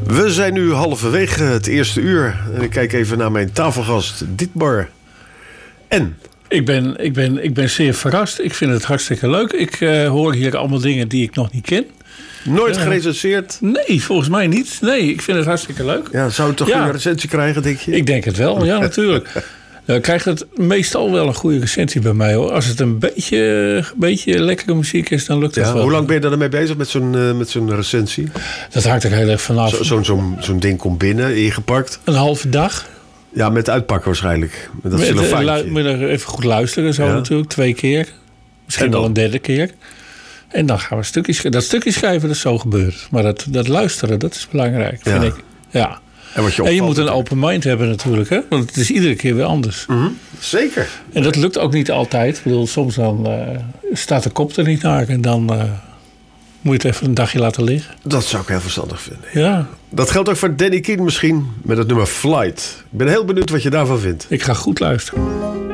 We zijn nu halverwege het eerste uur. En ik kijk even naar mijn tafelgast Dietmar. En? Ik ben zeer verrast. Ik vind het hartstikke leuk. Ik hoor hier allemaal dingen die ik nog niet ken. Nooit gerecenseerd? Nee, volgens mij niet. Nee, ik vind het hartstikke leuk. Ja, zou het toch een recensie krijgen, denk je? Ik denk het wel, ja, natuurlijk. Krijgt het meestal wel een goede recensie bij mij, hoor. Als het een beetje lekkere muziek is, dan lukt het wel. Hoe lang ben je daarmee bezig met zo'n recensie? Dat hangt er heel erg vanaf. Zo'n ding komt binnen, ingepakt. Een halve dag. Ja, met uitpakken waarschijnlijk. Met dat cellofaantje. Moet je even goed luisteren, zo natuurlijk. 2 keer. Misschien wel een 3e keer. En dan gaan we stukjes schrijven. Dat stukje schrijven, dat is zo gebeurd. Maar dat luisteren, dat is belangrijk, vind ik. Ja. En je moet een open mind hebben natuurlijk, hè? Want het is iedere keer weer anders. Mm-hmm. Zeker. En dat lukt ook niet altijd. Ik bedoel, soms dan staat de kop er niet naar. En dan moet je het even een dagje laten liggen. Dat zou ik heel verstandig vinden. Ja. Dat geldt ook voor Danny Keane misschien, met het nummer Flight. Ik ben heel benieuwd wat je daarvan vindt. Ik ga goed luisteren.